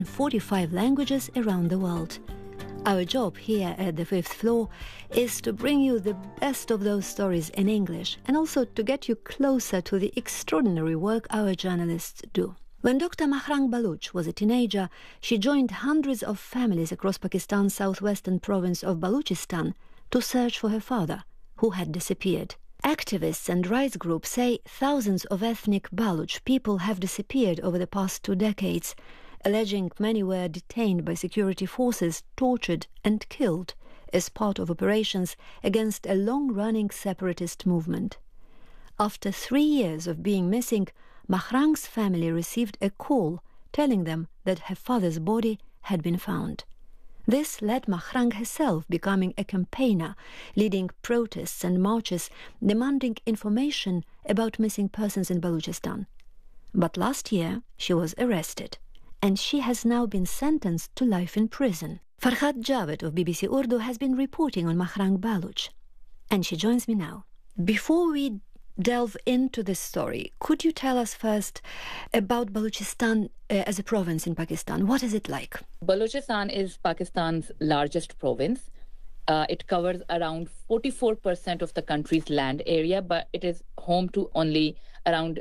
45 languages around the world. Our job here at the Fifth Floor is to bring you the best of those stories in English and also to get you closer to the extraordinary work our journalists do. When Dr. Mahrang Baloch was a teenager, she joined hundreds of families across Pakistan's southwestern province of Balochistan to search for her father, who had disappeared. Activists and rights groups say thousands of ethnic Baloch people have disappeared over the past 2 decades, alleging many were detained by security forces, tortured and killed as part of operations against a long-running separatist movement. After 3 years of being missing, Mahrang's family received a call telling them that her father's body had been found. This led Mahrang herself becoming a campaigner, leading protests and marches demanding information about missing persons in Balochistan. But last year she was arrested, and she has now been sentenced to life in prison. Farhad Javed of BBC Urdu has been reporting on Mahrang Baloch, and she joins me now. Before we delve into this story, could you tell us first about Balochistan as a province in Pakistan? What is it like? Balochistan is Pakistan's largest province. It covers around 44% of the country's land area, but it is home to only around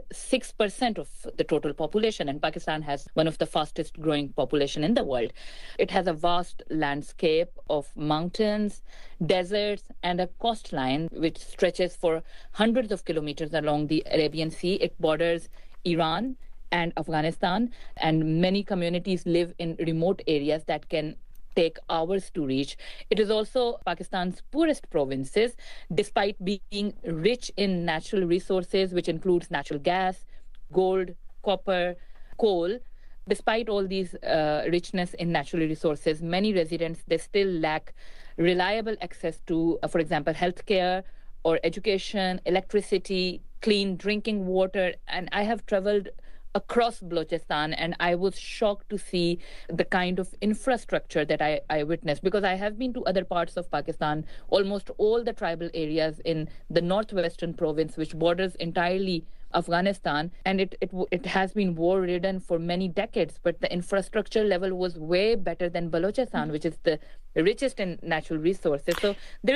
6% of the total population, and Pakistan has one of the fastest growing population in the world. It has a vast landscape of mountains, deserts, and a coastline which stretches for hundreds of kilometers along the Arabian Sea. It borders Iran and Afghanistan, and many communities live in remote areas that can take hours to reach. It is also Pakistan's poorest provinces, despite being rich in natural resources, which includes natural gas, gold, copper, coal. Despite all these richness in natural resources, many residents, they still lack reliable access to, for example, healthcare or education, electricity, clean drinking water. And I have traveled across Balochistan, and I was shocked to see the kind of infrastructure that I witnessed, because I have been to other parts of Pakistan, almost all the tribal areas in the northwestern province, which borders entirely Afghanistan, and it has been war-ridden for many decades, but the infrastructure level was way better than Balochistan, which is the richest in natural resources. So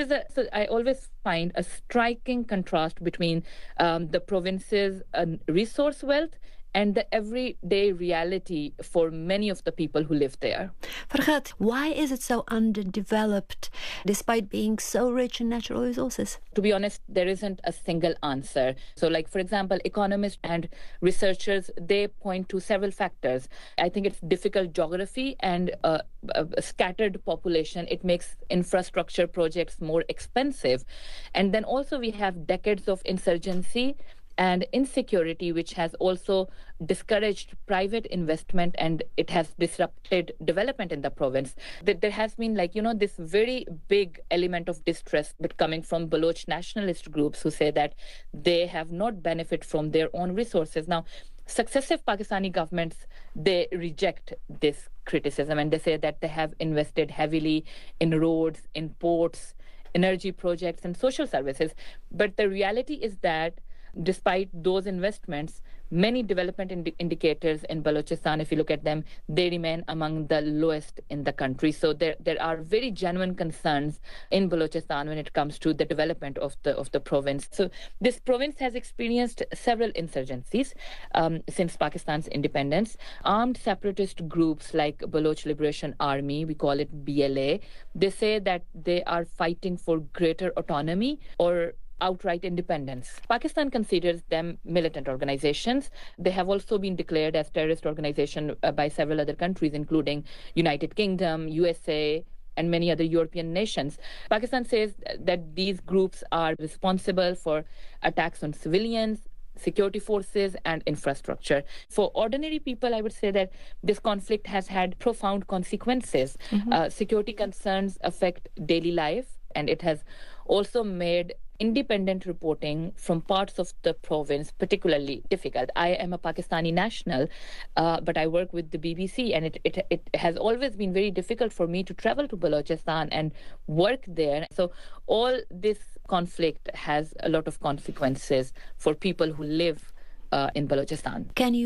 I always find a striking contrast between the province's resource wealth and the everyday reality for many of the people who live there. Farhad, why is it so underdeveloped despite being so rich in natural resources? To be honest, there isn't a single answer. So, like, for example, economists and researchers, they point to several factors. I think it's difficult geography and a scattered population. It makes infrastructure projects more expensive. And then also we have decades of insurgency and insecurity, which has also discouraged private investment, and it has disrupted development in the province. There has been, this very big element of distress but coming from Baloch nationalist groups who say that they have not benefited from their own resources. Now, successive Pakistani governments, they reject this criticism, and they say that they have invested heavily in roads, in ports, energy projects, and social services. But the reality is that despite those investments, many development indicators in Balochistan, if you look at them, they remain among the lowest in the country. So there are very genuine concerns in Balochistan when it comes to the development of the province. So this province has experienced several insurgencies since Pakistan's independence. Armed separatist groups like Baloch Liberation Army, we call it BLA, they say that they are fighting for greater autonomy or outright independence. Pakistan considers them militant organizations. They have also been declared as terrorist organization by several other countries, including United Kingdom, USA, and many other European nations. Pakistan says that these groups are responsible for attacks on civilians, security forces, and infrastructure. For ordinary people, I would say that this conflict has had profound consequences. Security concerns affect daily life, and it has also made independent reporting from parts of the province particularly difficult. I am a Pakistani national, but I work with the BBC, and it has always been very difficult for me to travel to Balochistan and work there. So all this conflict has a lot of consequences for people who live in Balochistan. Can you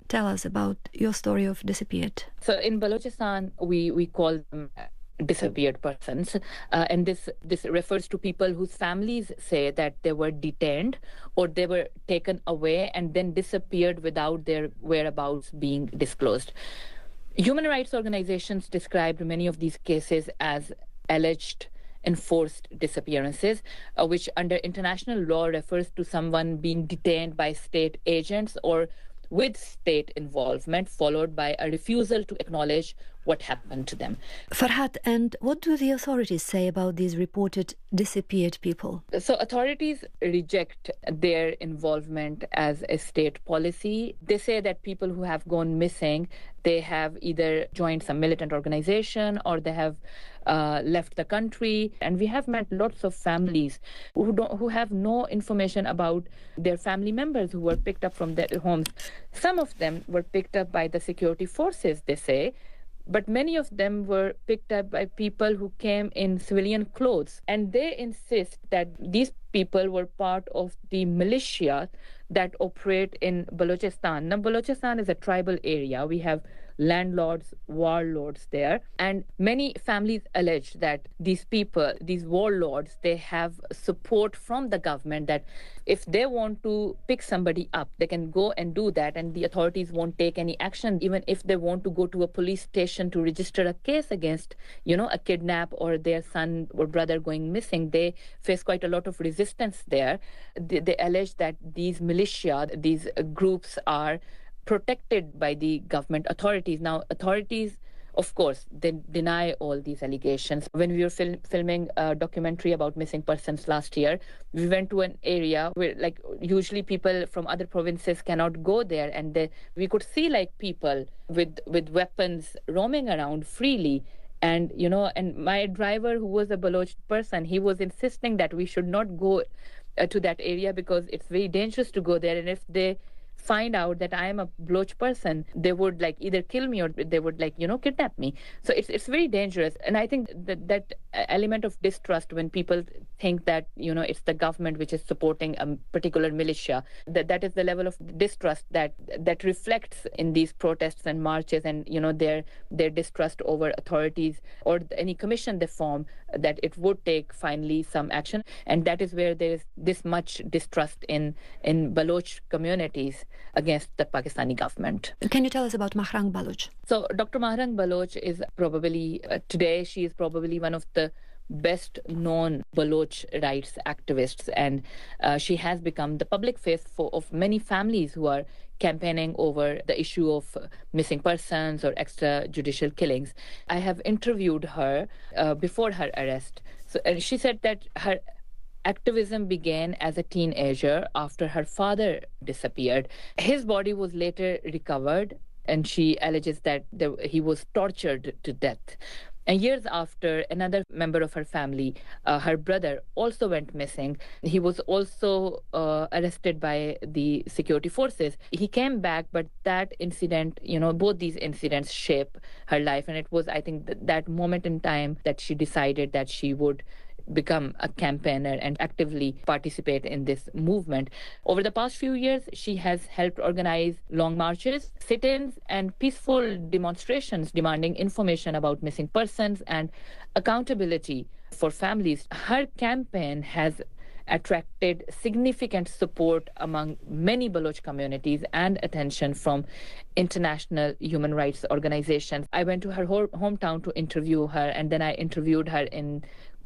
tell us about your story of disappeared? So in Balochistan, we call them disappeared persons, and this refers to people whose families say that they were detained or they were taken away and then disappeared without their whereabouts being disclosed. Human rights organizations described many of these cases as alleged enforced disappearances, which under international law refers to someone being detained by state agents or with state involvement, followed by a refusal to acknowledge what happened to them. Farhat, and what do the authorities say about these reported disappeared people? So authorities reject their involvement as a state policy. They say that people who have gone missing, they have either joined some militant organization or they have left the country. And we have met lots of families who have no information about their family members who were picked up from their homes. Some of them were picked up by the security forces, they say, but many of them were picked up by people who came in civilian clothes. And they insist that these people were part of the militia that operate in Balochistan. Now, Balochistan is a tribal area. We have landlords, warlords there. And many families allege that these people, these warlords, they have support from the government that if they want to pick somebody up, they can go and do that and the authorities won't take any action. Even if they want to go to a police station to register a case against, a kidnap or their son or brother going missing, they face quite a lot of resistance there. They allege that these militia, these groups are protected by the government authorities. Now, authorities, of course, they deny all these allegations. When we were filming a documentary about missing persons last year, we went to an area where, usually people from other provinces cannot go there, and we could see, people with weapons roaming around freely. And, and my driver, who was a Baloch person, he was insisting that we should not go to that area because it's very dangerous to go there. And if they find out that I am a Baloch person, they would either kill me or they would kidnap me. So it's very dangerous. And I think that element of distrust when people think that it's the government which is supporting a particular militia, that is the level of distrust that reflects in these protests and marches, and their distrust over authorities or any commission they form, that it would take finally some action. And that is where there is this much distrust in Baloch communities against the Pakistani government. Can you tell us about Mahrang Baloch? So Dr. Mahrang Baloch is probably, today she is probably one of the best known Baloch rights activists, and she has become the public face of many families who are campaigning over the issue of missing persons or extrajudicial killings. I have interviewed her before her arrest. And she said that her activism began as a teenager after her father disappeared. His body was later recovered, and she alleges that he was tortured to death. And years after, another member of her family, her brother, also went missing. He was also arrested by the security forces. He came back, but that incident, both these incidents shape her life. And it was, I think, that moment in time that she decided that she would become a campaigner and actively participate in this movement. Over the past few years, she has helped organize long marches, sit-ins, and peaceful demonstrations demanding information about missing persons and accountability for families. Her campaign has attracted significant support among many Baloch communities and attention from international human rights organizations. I went to her hometown to interview her, and then I interviewed her in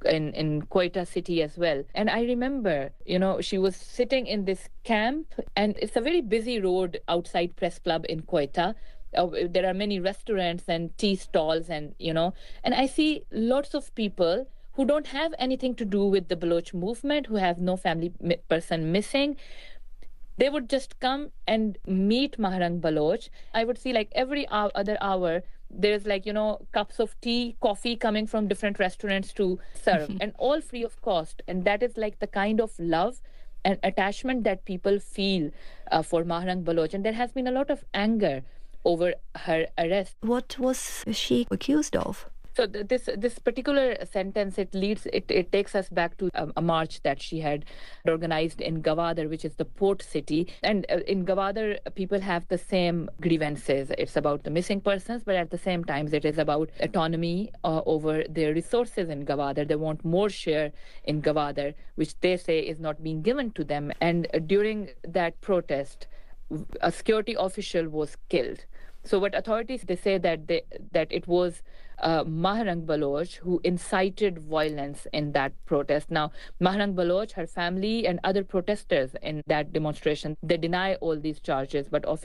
Quetta city as well. And I remember, she was sitting in this camp, and it's a very busy road outside Press Club in Quetta. There are many restaurants and tea stalls, and I see lots of people who don't have anything to do with the Baloch movement, who have no family person missing. They would just come and meet Mahrang Baloch. I would see every other hour, there's cups of tea, coffee coming from different restaurants to serve, and all free of cost. And that is the kind of love and attachment that people feel for Mahrang Baloch. And there has been a lot of anger over her arrest. What was she accused of? So this particular sentence, it takes us back to a march that she had organized in Gwadar, which is the port city. And in Gwadar, people have the same grievances. It's about the missing persons, but at the same time, it is about autonomy over their resources in Gwadar. They want more share in Gwadar, which they say is not being given to them. And during that protest, a security official was killed. So what authorities, they say that it was Mahrang Baloch who incited violence in that protest. Now, Mahrang Baloch, her family and other protesters in that demonstration, they deny all these charges, but